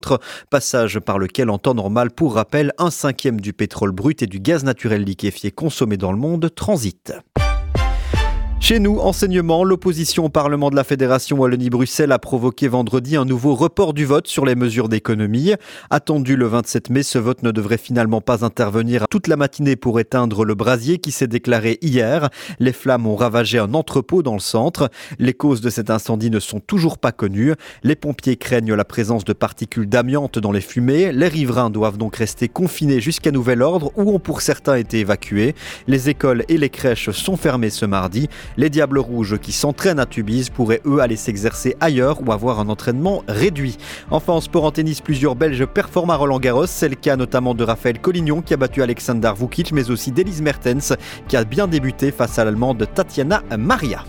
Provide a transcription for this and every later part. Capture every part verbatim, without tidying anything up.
Passage par lequel, en temps normal, pour rappel, un cinquième du pétrole brut et du gaz naturel liquéfié consommé dans le monde transite. Chez nous, enseignement, l'opposition au Parlement de la Fédération Wallonie-Bruxelles a provoqué vendredi un nouveau report du vote sur les mesures d'économie. Attendu le vingt-sept mai, ce vote ne devrait finalement pas intervenir toute la matinée pour éteindre le brasier qui s'est déclaré hier. Les flammes ont ravagé un entrepôt dans le centre. Les causes de cet incendie ne sont toujours pas connues. Les pompiers craignent la présence de particules d'amiante dans les fumées. Les riverains doivent donc rester confinés jusqu'à nouvel ordre ou ont pour certains été évacués. Les écoles et les crèches sont fermées ce mardi. Les Diables Rouges qui s'entraînent à Tubize pourraient eux aller s'exercer ailleurs ou avoir un entraînement réduit. Enfin en sport en tennis, plusieurs Belges performent à Roland-Garros. C'est le cas notamment de Raphaël Collignon qui a battu Alexander Vukic, mais aussi d'Elise Mertens qui a bien débuté face à l'Allemande Tatiana Maria.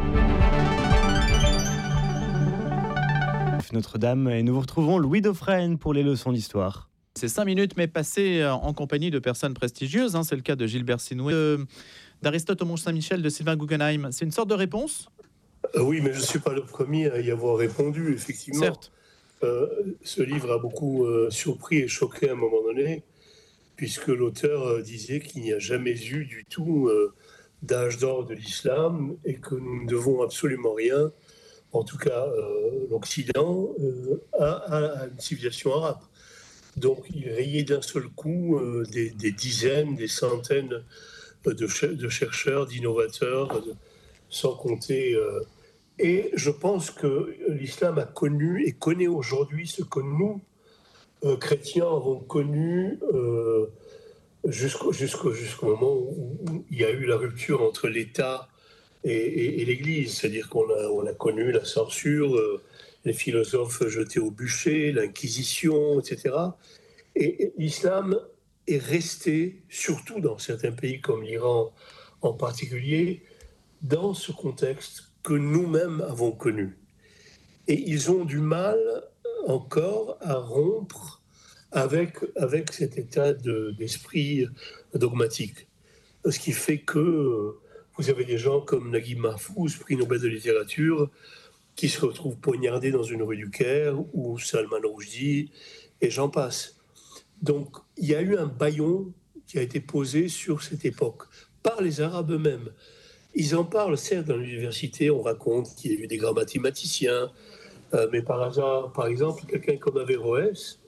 Notre-Dame et nous vous retrouvons Louis Dauphren pour les leçons d'histoire. C'est cinq minutes mais passées en compagnie de personnes prestigieuses, hein. C'est le cas de Gilbert Sinoué, euh, d'Aristote au Mont-Saint-Michel, de Sylvain Guggenheim. C'est une sorte de réponse ? euh, Oui, mais je ne suis pas le premier à y avoir répondu, effectivement. Certes. Euh, ce livre a beaucoup euh, surpris et choqué à un moment donné, puisque l'auteur euh, disait qu'il n'y a jamais eu du tout euh, d'âge d'or de l'islam et que nous ne devons absolument rien, en tout cas euh, l'Occident, euh, à, à une civilisation arabe. Donc il rayait d'un seul coup euh, des, des dizaines, des centaines de, ch- de chercheurs, d'innovateurs, de, sans compter. Euh, et je pense que l'islam a connu et connaît aujourd'hui ce que nous, euh, chrétiens, avons connu euh, jusqu'au, jusqu'au, jusqu'au moment où, où il y a eu la rupture entre l'État et, et, et l'Église. C'est-à-dire qu'on a, on a connu la censure, euh, les philosophes jetés au bûcher, l'Inquisition, et cetera. Et l'islam est resté, surtout dans certains pays comme l'Iran en particulier, dans ce contexte que nous-mêmes avons connu. Et ils ont du mal encore à rompre avec, avec cet état de, d'esprit dogmatique. Ce qui fait que vous avez des gens comme Naguib Mahfouz, prix Nobel de littérature, qui se retrouvent poignardés dans une rue du Caire, ou Salman Rushdie, et j'en passe. Donc, il y a eu un bâillon qui a été posé sur cette époque, par les Arabes eux-mêmes. Ils en parlent, certes, dans l'université, on raconte qu'il y a eu des grands mathématiciens, euh, mais par hasard, par exemple, quelqu'un comme Averroès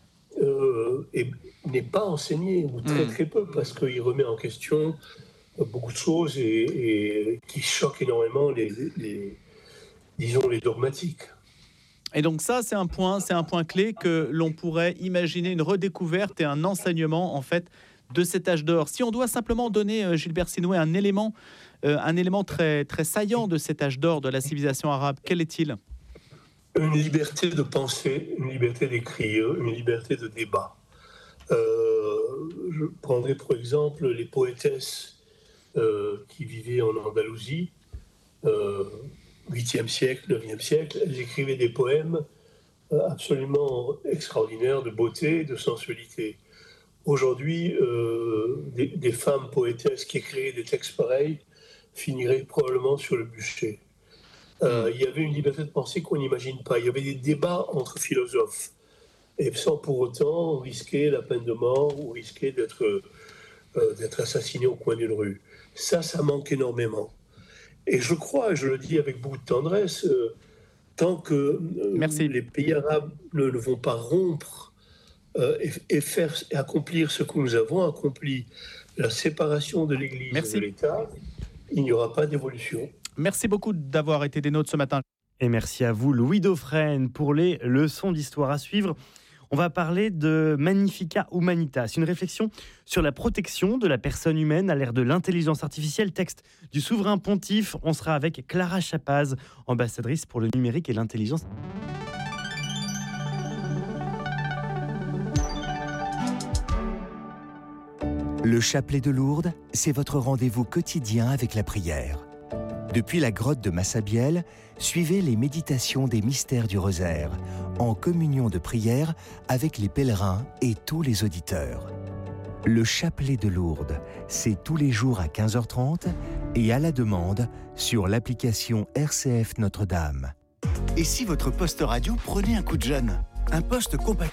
euh, est, n'est pas enseigné, ou très très peu, parce qu'il remet en question beaucoup de choses et, et qui choquent énormément les, les, disons, les dogmatiques. Et donc ça, c'est un point, c'est un point clé que l'on pourrait imaginer une redécouverte et un enseignement en fait de cet âge d'or. Si on doit simplement donner, euh, Gilbert Sinoué, un élément, euh, un élément très très saillant de cet âge d'or de la civilisation arabe, quel est-il ? Une liberté de penser, une liberté d'écrire, une liberté de débat. Euh, je prendrai pour exemple les poétesses euh, qui vivaient en Andalousie. Euh, huitième siècle, neuvième siècle, elles écrivaient des poèmes absolument extraordinaires de beauté, de sensualité. Aujourd'hui, euh, des, des femmes poétesses qui écrivaient des textes pareils finiraient probablement sur le bûcher. Euh, il y avait une liberté de pensée qu'on n'imagine pas. Il y avait des débats entre philosophes, et sans pour autant risquer la peine de mort ou risquer d'être, euh, d'être assassiné au coin d'une rue. Ça, ça manque énormément. Et je crois, et je le dis avec beaucoup de tendresse, euh, tant que euh, les pays arabes ne, ne vont pas rompre euh, et, et faire et accomplir ce que nous avons accompli, la séparation de l'Église Merci. et de l'État, il n'y aura pas d'évolution. Merci beaucoup d'avoir été des nôtres ce matin. Et merci à vous, Louis Dauphren, pour les leçons d'histoire à suivre. On va parler de Magnificat Humanitas, une réflexion sur la protection de la personne humaine à l'ère de l'intelligence artificielle, texte du souverain pontife. On sera avec Clara Chapaz, ambassadrice pour le numérique et l'intelligence. Le chapelet de Lourdes, c'est votre rendez-vous quotidien avec la prière. Depuis la grotte de Massabielle, suivez les méditations des mystères du rosaire, en communion de prière avec les pèlerins et tous les auditeurs. Le chapelet de Lourdes, c'est tous les jours à quinze heures trente et à la demande sur l'application R C F Notre-Dame. Et si votre poste radio prenait un coup de jeune ? Un poste compatible